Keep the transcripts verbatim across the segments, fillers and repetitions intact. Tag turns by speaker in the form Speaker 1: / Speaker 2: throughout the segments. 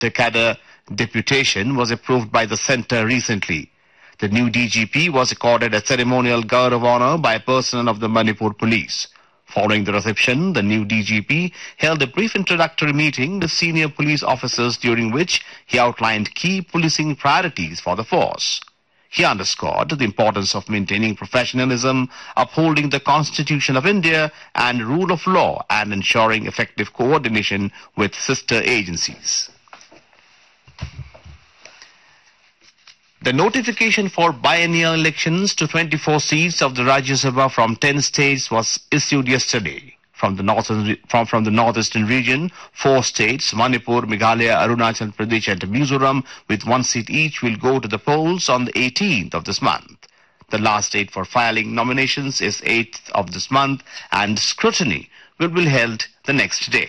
Speaker 1: cadre deputation was approved by the centre recently. The new D G P was accorded a ceremonial guard of honour by personnel of the Manipur Police. Following the reception, the new D G P held a brief introductory meeting with senior police officers, during which he outlined key policing priorities for the force. He underscored the importance of maintaining professionalism, upholding the Constitution of India and rule of law, and ensuring effective coordination with sister agencies. The notification for biennial elections to twenty-four seats of the Rajya Sabha from ten states was issued yesterday. From the northern, from, from the northeastern region, four states, Manipur, Meghalaya, Arunachal Pradesh and Mizoram, with one seat each, will go to the polls on the eighteenth of this month. The last date for filing nominations is eighth of this month, and scrutiny will be held the next day.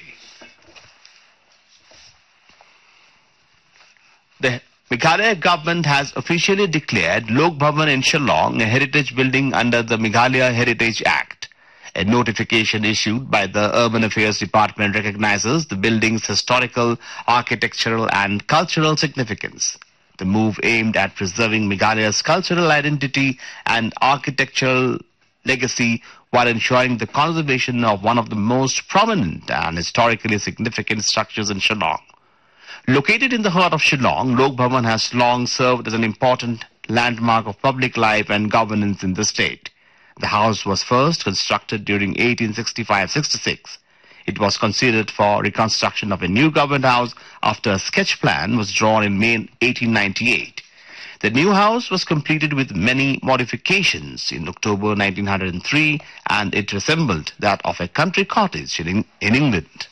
Speaker 1: The Meghalaya government has officially declared Lok Bhavan in Shillong a heritage building under the Meghalaya Heritage Act. A notification issued by the Urban Affairs Department recognizes the building's historical, architectural and cultural significance. The move aimed at preserving Meghalaya's cultural identity and architectural legacy while ensuring the conservation of one of the most prominent and historically significant structures in Shillong. Located in the heart of Shillong, Lok Bhavan has long served as an important landmark of public life and governance in the state. The house was first constructed during eighteen sixty-five sixty-six. It was considered for reconstruction of a new government house after a sketch plan was drawn in May eighteen ninety-eight. The new house was completed with many modifications in October nineteen oh three, and it resembled that of a country cottage in, in England.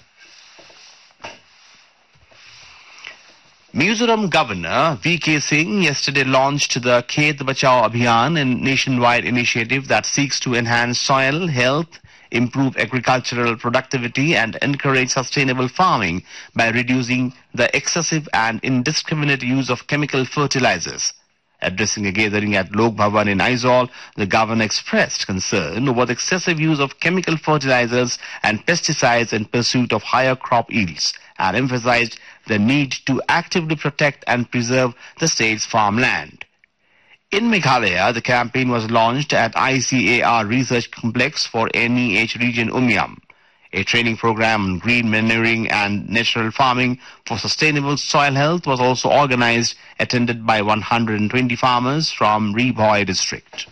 Speaker 1: Mizoram Governor V K Singh yesterday launched the Khet Bachao Abhiyan, a nationwide initiative that seeks to enhance soil health, improve agricultural productivity and encourage sustainable farming by reducing the excessive and indiscriminate use of chemical fertilizers. Addressing a gathering at Lok Bhavan in Aizawl, the governor expressed concern over the excessive use of chemical fertilizers and pesticides in pursuit of higher crop yields, and emphasized the need to actively protect and preserve the state's farmland. In Meghalaya, the campaign was launched at I C A R Research Complex for N E H Region Umiam. A training program on green manuring and natural farming for sustainable soil health was also organized, attended by one hundred twenty farmers from Rebhoi district.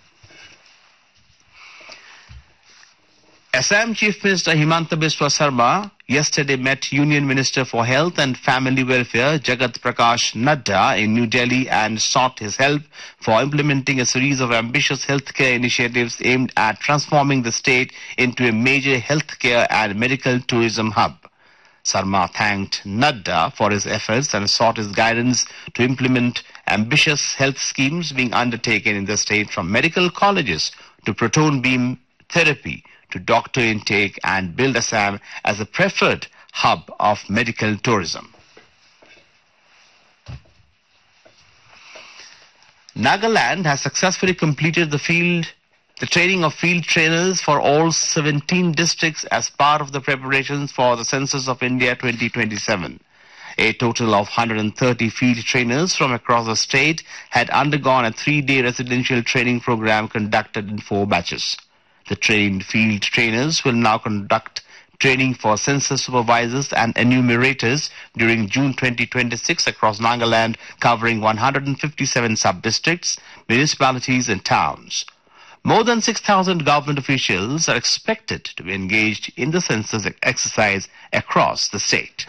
Speaker 1: Assam Chief Minister Himanta Biswa Sarma yesterday met Union Minister for Health and Family Welfare Jagat Prakash Nadda in New Delhi and sought his help for implementing a series of ambitious healthcare initiatives aimed at transforming the state into a major healthcare and medical tourism hub. Sarma thanked Nadda for his efforts and sought his guidance to implement ambitious health schemes being undertaken in the state, from medical colleges to proton beam therapy to doctor intake, and build Assam as a preferred hub of medical tourism. Nagaland has successfully completed the field, the training of field trainers for all seventeen districts as part of the preparations for the Census of India twenty twenty-seven. A total of one hundred thirty field trainers from across the state had undergone a three-day residential training program conducted in four batches. The trained field trainers will now conduct training for census supervisors and enumerators during June twenty twenty-six across Nagaland, covering one hundred fifty-seven sub-districts, municipalities and towns. More than six thousand government officials are expected to be engaged in the census exercise across the state.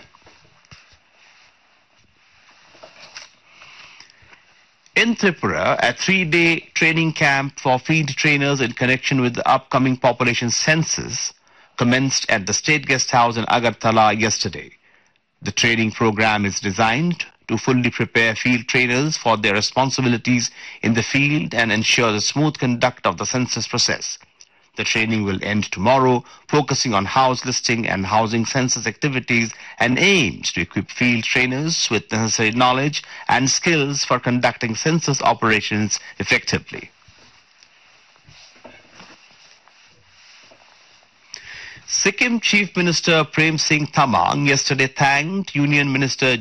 Speaker 1: In Tripura, a three-day training camp for field trainers in connection with the upcoming population census commenced at the State Guest House in Agartala yesterday. The training program is designed to fully prepare field trainers for their responsibilities in the field and ensure the smooth conduct of the census process. The training will end tomorrow, focusing on house listing and housing census activities, and aims to equip field trainers with necessary knowledge and skills for conducting census operations effectively. Sikkim Chief Minister Prem Singh Thamang yesterday thanked Union Minister